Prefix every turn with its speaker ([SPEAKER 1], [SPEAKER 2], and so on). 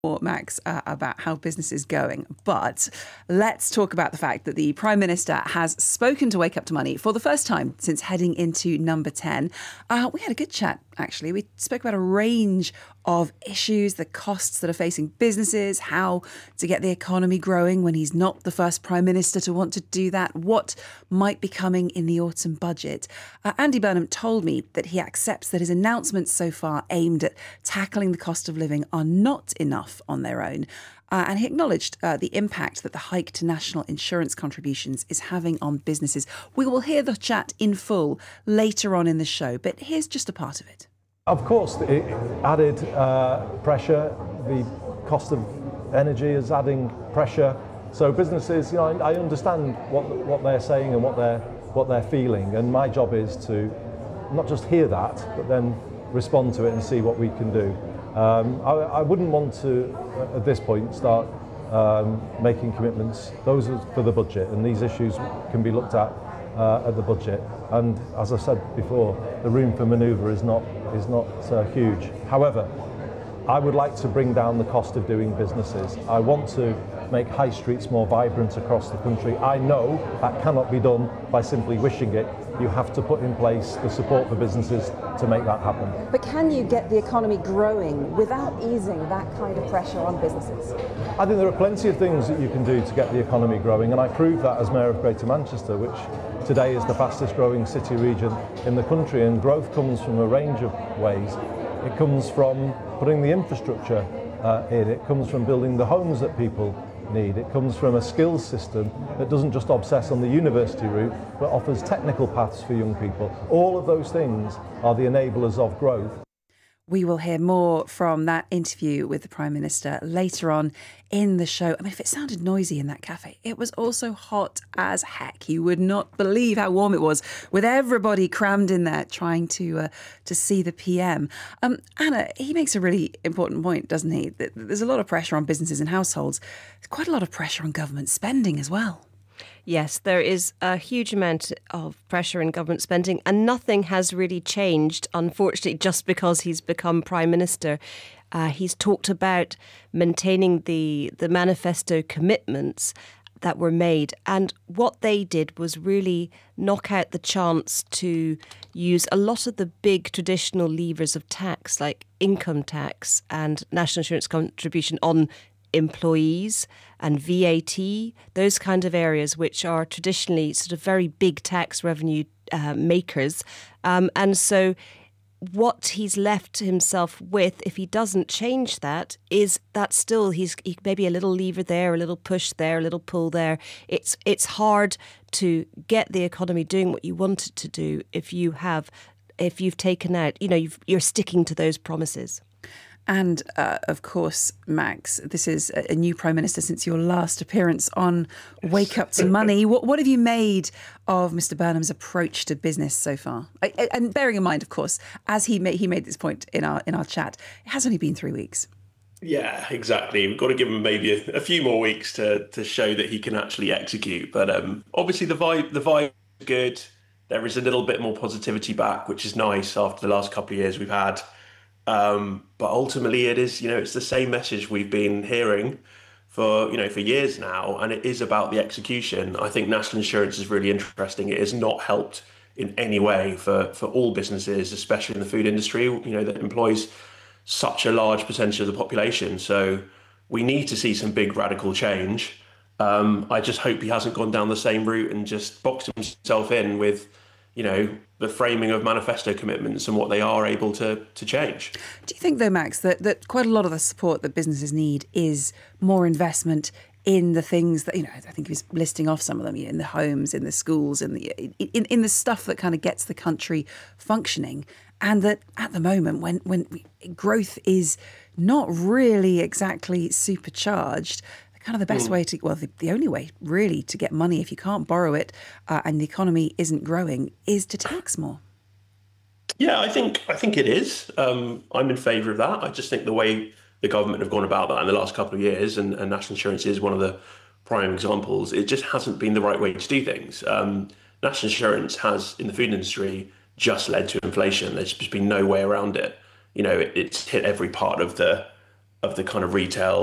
[SPEAKER 1] more, Max, about how business is going. But let's talk about the fact that the Prime Minister has spoken to Wake Up to Money for the first time since heading into number 10. We had a good chat, actually. We spoke about a range of issues, the costs that are facing businesses, how to get the economy growing when he's not the first Prime Minister to want to do that, what might be coming in the autumn budget. Andy Burnham told me that he accepts that his announcements so far aimed at tackling the cost of living are not enough on their own. And he acknowledged the impact that the hike to national insurance contributions is having on businesses. We will hear the chat in full later on in the show, but here's just a part of it.
[SPEAKER 2] Of course, it added pressure. The cost of energy is adding pressure. So businesses, I understand what they're saying and what they're feeling, and my job is to not just hear that, but then respond to it and see what we can do. I wouldn't want to, at this point, start making commitments. Those are for the budget, and these issues can be looked at the budget. And as I said before, the room for manoeuvre is not huge. However, I would like to bring down the cost of doing businesses. I want to make high streets more vibrant across the country. I know that cannot be done by simply wishing it. You have to put in place the support for businesses to make that happen.
[SPEAKER 3] But can you get the economy growing without easing that kind of pressure on businesses?
[SPEAKER 2] I think there are plenty of things that you can do to get the economy growing, and I proved that as Mayor of Greater Manchester, which today is the fastest growing city region in the country, and growth comes from a range of ways. It comes from putting the infrastructure in, it comes from building the homes that people need, it comes from a skills system that doesn't just obsess on the university route but offers technical paths for young people. All of those things are the enablers of growth.
[SPEAKER 1] We will hear more from that interview with the Prime Minister later on in the show. I mean, if it sounded noisy in that cafe, it was also hot as heck. You would not believe how warm it was, with everybody crammed in there trying to see the PM. Anna, he makes a really important point, doesn't he? That there's a lot of pressure on businesses and households. There's quite a lot of pressure on government spending as well.
[SPEAKER 4] Yes, there is a huge amount of pressure in government spending, and nothing has really changed, unfortunately, just because he's become Prime Minister. He's talked about maintaining the manifesto commitments that were made, and what they did was really knock out the chance to use a lot of the big traditional levers of tax, like income tax and national insurance contribution on employees and VAT, those kind of areas which are traditionally sort of very big tax revenue makers. And so what he's left himself with, if he doesn't change that, is that still he maybe a little lever there, a little push there, a little pull there. It's hard to get the economy doing what you want it to do if you've taken out, you're sticking to those promises.
[SPEAKER 1] And of course, Max, this is a new Prime Minister since your last appearance on Wake Up to Money. What have you made of Mr. Burnham's approach to business so far? And bearing in mind, of course, as he made this point in our chat, it has only been 3 weeks.
[SPEAKER 5] Yeah, exactly. We've got to give him maybe a few more weeks to show that he can actually execute. But obviously the vibe is good. There is a little bit more positivity back, which is nice after the last couple of years we've had. But ultimately it is, it's the same message we've been hearing for years now, and it is about the execution. I think national insurance is really interesting. It has not helped in any way for all businesses, especially in the food industry, that employs such a large percentage of the population. So we need to see some big radical change. I just hope he hasn't gone down the same route and just boxed himself in with the framing of manifesto commitments and what they are able to change.
[SPEAKER 1] Do you think, though, Max, that quite a lot of the support that businesses need is more investment in the things that, I think he was listing off some of them, in the homes, in the schools, in the stuff that kind of gets the country functioning, and that at the moment when growth is not really exactly supercharged, kind of the best way to, the only way really to get money if you can't borrow it and the economy isn't growing is to tax more.
[SPEAKER 5] Yeah, I think it is. I'm in favour of that. I just think the way the government have gone about that in the last couple of years, and national insurance is one of the prime examples, it just hasn't been the right way to do things. National insurance has, in the food industry, just led to inflation. There's just been no way around it. It's hit every part of the of the kind of retail